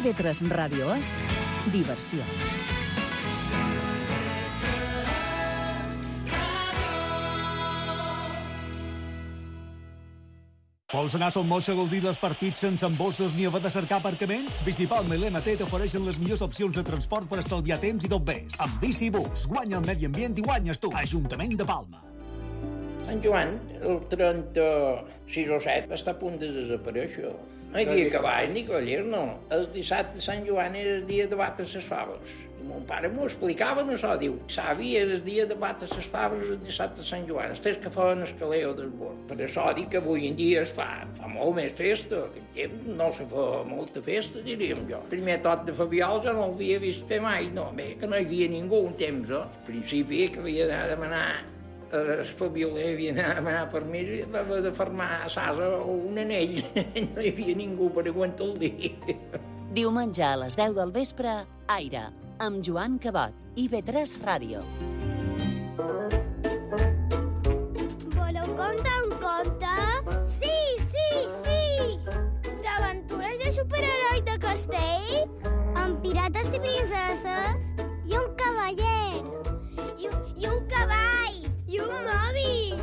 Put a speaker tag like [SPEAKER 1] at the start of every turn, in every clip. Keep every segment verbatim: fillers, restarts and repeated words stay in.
[SPEAKER 1] ve tres Ràdio és diversió.
[SPEAKER 2] Vols anar a Son Moix a gaudir dels partits sense embossos ni haver de cercar aparcament? Bicipalma i l'M T t'ofereixen les millors opcions de transport per estalviar temps i tot més. Amb Bicibus, guanya el medi ambient i guanyes tu. Ajuntament de Palma.
[SPEAKER 3] Sant Joan, el trenta-sis o set, està a punt de desaparèixer. No hi havia cavall ni cavallers, no. El dissabte de Sant Joan era el dia de batre les faves. Mon pare m'ho explicava, no això, diu, savi, era el dia de batre les faves el dissabte de Sant Joan, els tres que feien el caleo del bord. Per això dic que avui en dia es fa, fa molt més festa, aquell temps no se fa molta festa, diríem jo. El primer tot de Fabiol jo no l'havia vist fer mai, no, bé, que no hi havia ningú un temps, eh? Al principi que havia d'anar a demanar el Fabioler havia d'anar a demanar permís i va haver de fermar a Sasa un anell, no hi havia ningú per aguantar el dia.
[SPEAKER 1] Diumenge a les deu del vespre, Aire, amb Joan Cabot i ve tres Ràdio.
[SPEAKER 4] Voleu contar un conte? Sí, sí, sí! D'aventures de superheroi de castell? Amb pirates i princeses? I un cavaller? I, i un cavall? I un mòbil?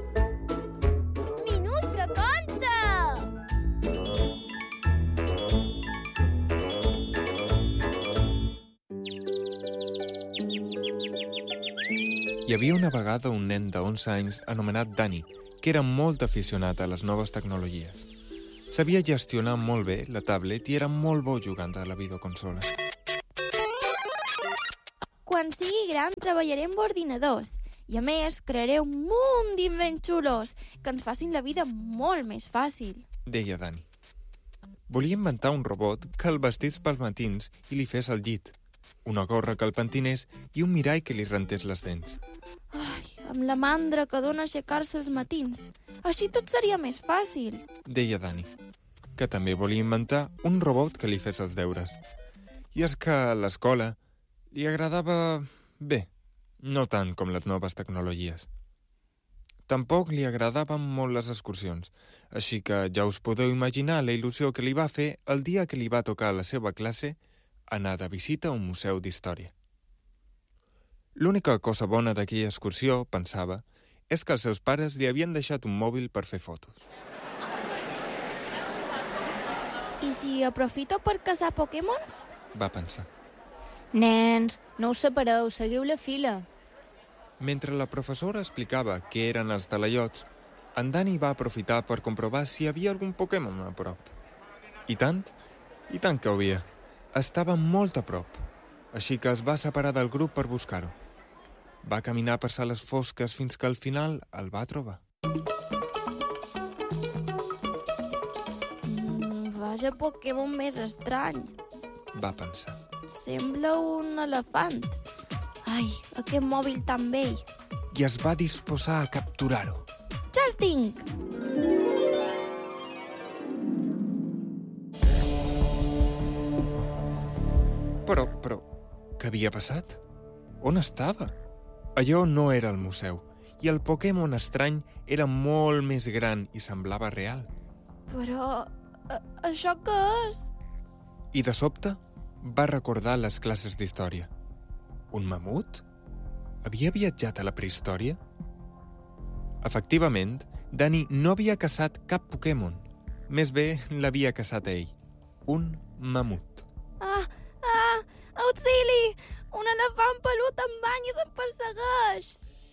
[SPEAKER 4] Minut que conta!
[SPEAKER 5] Hi havia una vegada un nen de onze anys anomenat Dani, que era molt aficionat a les noves tecnologies. Sabia gestionar molt bé la tablet i era molt bo jugant a la videoconsola.
[SPEAKER 6] Quan sigui gran treballaré amb ordinadors i a més crearé un munt d'invents xulos que ens facin la vida molt més fàcil,
[SPEAKER 5] deia Dani. Volia inventar un robot que el vestís pels matins i li fes el llit, una gorra que el pentinés i un mirall que li rentés les dents.
[SPEAKER 6] Ai, amb la mandra que dona aixecar-se els matins. Així tot seria més fàcil,
[SPEAKER 5] deia Dani, que també volia inventar un robot que li fes els deures. I és que a l'escola li agradava bé, no tant com les noves tecnologies. Tampoc li agradaven molt les excursions, així que ja us podeu imaginar la il·lusió que li va fer el dia que li va tocar a la seva classe anar de visita a un museu d'història. L'única cosa bona d'aquella excursió, pensava, és que els seus pares li havien deixat un mòbil per fer fotos.
[SPEAKER 6] I si aprofito per caçar Pokémons?
[SPEAKER 5] Va pensar.
[SPEAKER 7] Nens, no us separeu, seguiu la fila.
[SPEAKER 5] Mentre la professora explicava què eren els talaiots, en Dani va aprofitar per comprovar si hi havia algun Pokémon a prop. I tant, i tant que ho havia. Estava molt a prop, així que es va separar del grup per buscar-ho. Va caminar per sales fosques fins que al final el va trobar.
[SPEAKER 6] Mm, vaja Pokémon més estrany.
[SPEAKER 5] Va pensar.
[SPEAKER 6] Sembla un elefant. Ai, aquest mòbil tan vell.
[SPEAKER 5] I es va disposar a capturar-ho.
[SPEAKER 6] Ja el tinc!
[SPEAKER 5] Però, però, què havia passat? On estava? Allò no era el museu, i el Pokémon estrany era molt més gran i semblava real.
[SPEAKER 6] Però, a, això què és?
[SPEAKER 5] I de sobte va recordar les classes d'història. Un mamut? Havia viatjat a la prehistòria? Efectivament, Dani no havia caçat cap Pokémon. Més bé, l'havia caçat a ell. Un mamut.
[SPEAKER 6] Ah, ah, auxili! Un elefant pelut em banya i se'm persegueix!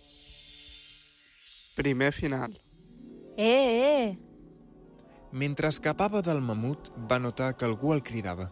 [SPEAKER 8] Primer final.
[SPEAKER 7] Eh, eh!
[SPEAKER 5] Mentre escapava del mamut, va notar que algú el cridava.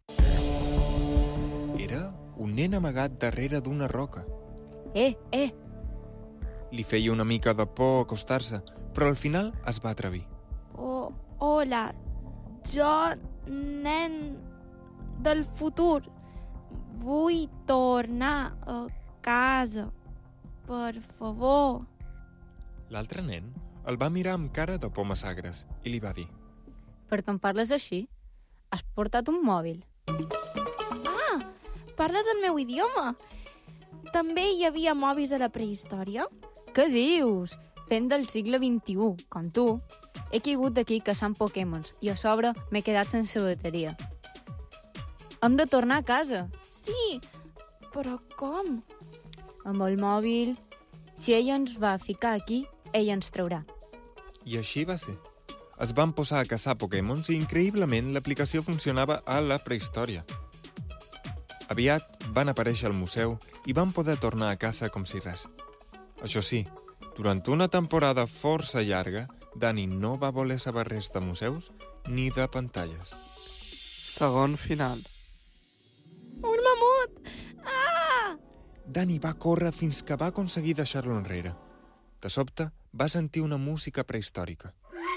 [SPEAKER 5] Era un nen amagat darrere d'una roca.
[SPEAKER 7] Eh, eh!
[SPEAKER 5] Li feia una mica de por acostar-se, però al final es va atrevir.
[SPEAKER 6] Oh, hola, jo, nen del futur, vull tornar a casa, per favor.
[SPEAKER 5] L'altre nen el va mirar amb cara de pomes agres i li va dir:
[SPEAKER 7] Per què em parles així? Has portat un mòbil.
[SPEAKER 6] Ah, parles el meu idioma. També hi havia mòbils a la prehistòria?
[SPEAKER 7] Què dius? Fent del segle vint-i-u, com tu. He caigut d'aquí caçant Pokémons i a sobre m'he quedat sense bateria. Hem de tornar a casa.
[SPEAKER 6] Sí, però com?
[SPEAKER 7] Amb el mòbil. Si ella ens va ficar aquí, ella ens traurà.
[SPEAKER 5] I així va ser. Es van posar a caçar Pokémons i, increïblement, l'aplicació funcionava a la prehistòria. Aviat van aparèixer al museu i van poder tornar a casa com si res. Això sí, durant una temporada força llarga, Dani no va voler saber res de museus ni de pantalles.
[SPEAKER 8] Segon final.
[SPEAKER 6] Un mamut! Ah!
[SPEAKER 5] Dani va córrer fins que va aconseguir deixar-lo enrere. De sobte, va sentir una música prehistòrica.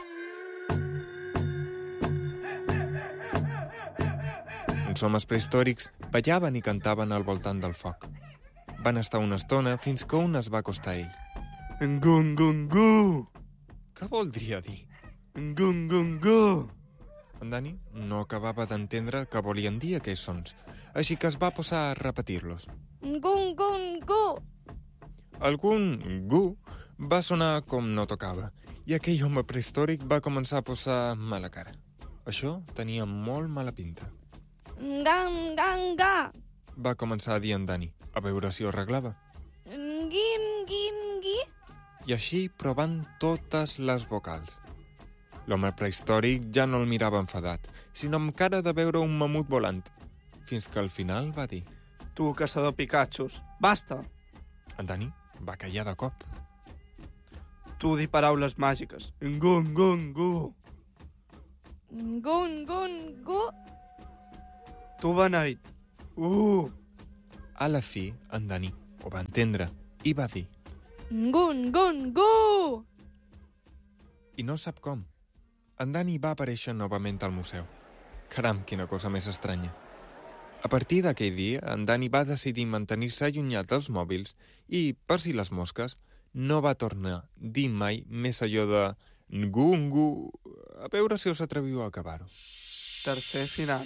[SPEAKER 5] Uns homes prehistòrics ballaven i cantaven al voltant del foc. Van estar una estona fins que un es va acostar a ell.
[SPEAKER 8] Ngungungu!
[SPEAKER 5] Què voldria dir?
[SPEAKER 8] Ngungungu!
[SPEAKER 5] En Dani no acabava d'entendre què volien dir aquells sons, així que es va posar a repetir-los.
[SPEAKER 6] Gun, gun, gu!
[SPEAKER 5] Algun gu va sonar com no tocava, i aquell home prehistòric va començar a posar mala cara. Això tenia molt mala pinta.
[SPEAKER 6] Gan, gan, ga!
[SPEAKER 5] Va començar a dir en Dani, a veure si ho arreglava.
[SPEAKER 6] Gin, gin, gi!
[SPEAKER 5] I així provant totes les vocals. L'home prehistòric ja no el mirava enfadat, sinó amb cara de veure un mamut volant, fins que al final va dir:
[SPEAKER 8] Tu, caçador Pikachus, basta!
[SPEAKER 5] En Dani va callar de cop.
[SPEAKER 8] Tu di paraules màgiques. Ngungungu!
[SPEAKER 6] Gun, gun, gu!
[SPEAKER 8] Tu, beneit. Uh!
[SPEAKER 5] A la fi, en Dani ho va entendre i va dir:
[SPEAKER 6] Gun, gun, gu!
[SPEAKER 5] I no sap com. En Dani va aparèixer novament al museu. Caram, quina cosa més estranya. A partir d'aquell dia, en Dani va decidir mantenir-se allunyat dels mòbils i, per si les mosques, no va tornar a dir mai més allò de ngu-ngu, a veure si us atreviu a acabar-ho.
[SPEAKER 8] Tercer final.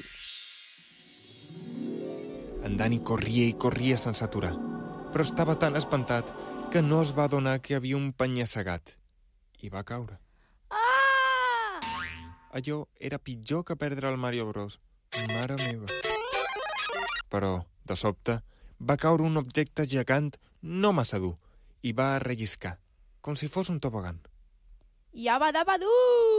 [SPEAKER 5] En Dani corria i corria sense aturar, però estava tan espantat que no es va adonar que hi havia un penya-segat i va caure.
[SPEAKER 6] Ah!
[SPEAKER 5] Allò era pitjor que perdre el Mario Bros. Mare meva. Però, de sobte, va caure un objecte gegant no massa dur i va relliscar, com si fos un tobogan.
[SPEAKER 6] Yabadabadú!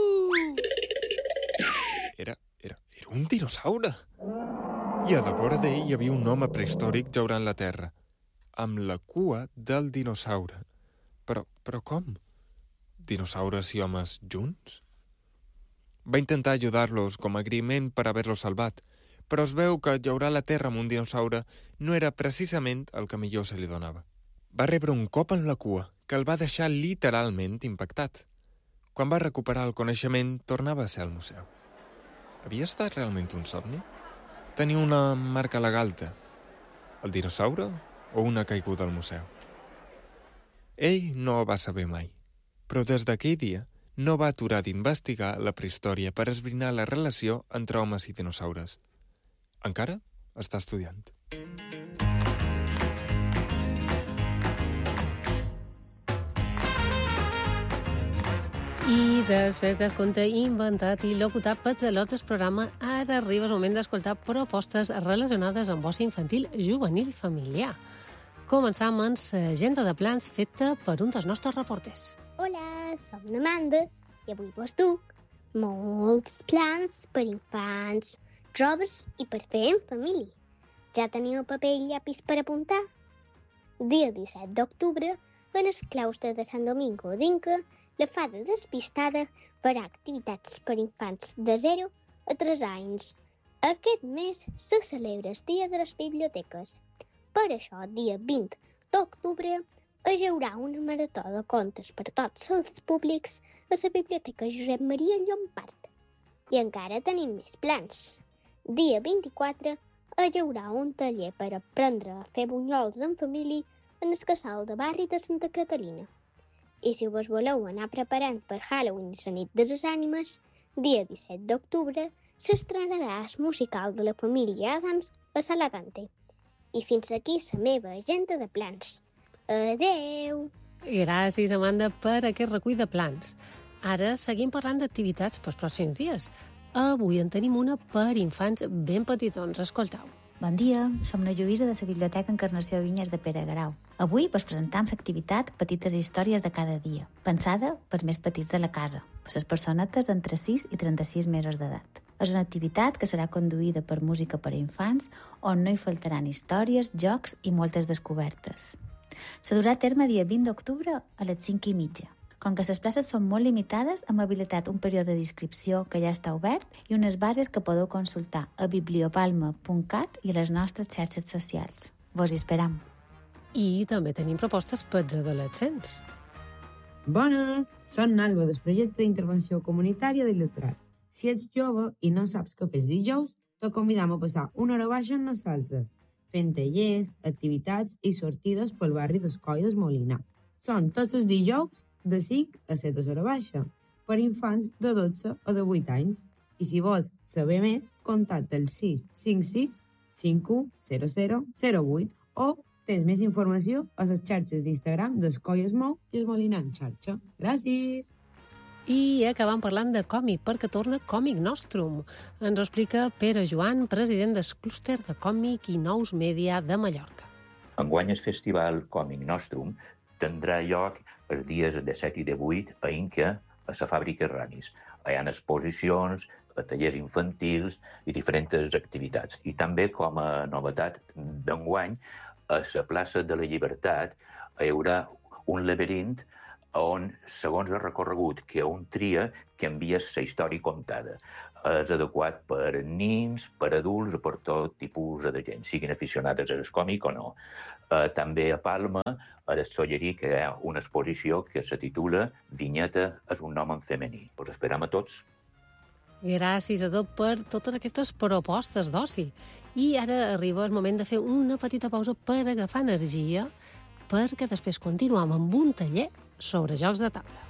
[SPEAKER 5] Era, era, era un dinosaure! I a devora d'ell hi havia un home prehistòric jaurant la terra, amb la cua del dinosaure. Però, però com? Dinosaures i homes junts? Va intentar ajudar-los com a agraïment per haver-los salvat, però es veu que llaurar la terra amb un dinosaure no era precisament el que millor se li donava. Va rebre un cop en la cua que el va deixar literalment impactat. Quan va recuperar el coneixement, tornava a ser al museu. Havia estat realment un somni? Tenia una marca a la galta. El dinosaure o una caiguda al museu? Ell no ho va saber mai, però des d'aquell dia no va aturar d'investigar la prehistòria per esbrinar la relació entre homes i dinosaures. Encara està estudiant.
[SPEAKER 9] I després d'escoltar inventat i locutat petzelots del programa, ara arriba el moment d'escoltar propostes relacionades amb oci infantil, juvenil i familiar. Començam amb l'agenda de plans feta per un dels nostres reporters.
[SPEAKER 4] Hola, som l'Amanda i avui vos duc molts plans per infants, joves i per fer en família. Ja teniu paper i llapis per apuntar? Dia disset d'octubre, en el claustre de Sant Domingo d'Inca, la fada despistada farà activitats per infants de zero a tres anys. Aquest mes se celebra el Dia de les Biblioteques. Per això, dia vint d'octubre, es haurà una marató de contes per tots els públics a la Biblioteca Josep Maria Llompart. I encara tenim més plans. Dia vint-i-quatre, es haurà un taller per aprendre a fer bunyols en família en el casal de barri de Santa Catalina. I si vos voleu anar preparant per Halloween i la nit de les ànimes, dia disset d'octubre s'estrenarà el musical de la família Adams a Salagante. I fins aquí la meva agenda de plans. Adeu!
[SPEAKER 9] Gràcies, Amanda, per aquest recull de plans. Ara seguim parlant d'activitats pels pròxims dies. Avui en tenim una per infants ben petitons. Escoltau.
[SPEAKER 10] Bon dia, som la Lluïsa de la Biblioteca Encarnació Vinyes de Pere Garau. Avui vos presentam l'activitat Petites històries de cada dia, pensada per més petits de la casa, per les personetes entre sis i trenta-sis mesos d'edat. És una activitat que serà conduïda per música per a infants, on no hi faltaran històries, jocs i moltes descobertes. Se durà a terme dia vint d'octubre a les cinc i mitja. Com que les places són molt limitades, hem habilitat un període d'inscripció que ja està obert i unes bases que podeu consultar a bibliopalma punt cat i a les nostres xarxes socials. Vos hi esperam.
[SPEAKER 9] I també tenim propostes pels adolescents.
[SPEAKER 11] Bones! Som Nalba, del projecte d'intervenció comunitària del litoral. Si ets jove i no saps què fes dijous, te convidam a passar una hora baixa amb nosaltres, fent tallers, activitats i sortides pel barri d'Escoi del Molinar. Són tots els dijous de cinc a set hora baixa, per infants de dotze o de vuit anys. I si vols saber més, contacta el sis cinc sis cinc u zero zero zero vuit o tens més informació a les xarxes d'Instagram d'Escoi es Mou i el Molinar en xarxa. Gràcies!
[SPEAKER 9] I acabam parlant de còmic, perquè torna Còmic Nostrum. Ens ho explica Pere Joan, president del clúster de còmic i nous mèdia de Mallorca.
[SPEAKER 12] Enguany el festival Còmic Nostrum tindrà lloc els dies de set i de vuit a Inca, a la fàbrica Ramis. Hi ha exposicions, tallers infantils i diferents activitats. I també, com a novetat d'enguany, a la plaça de la Llibertat hi haurà un laberint on, segons el recorregut que un tria, canvia la història contada. És adequat per nins, per adults o per tot tipus de gent, siguin aficionats al còmic o no. Eh, també a Palma, a la Solleria, que hi ha una exposició que se titula Vinyeta és un nom en femení. Us esperam a tots.
[SPEAKER 9] Gràcies a tot per totes aquestes propostes d'oci. I ara arriba el moment de fer una petita pausa per agafar energia, perquè després continuem amb un taller sobre jocs de taula.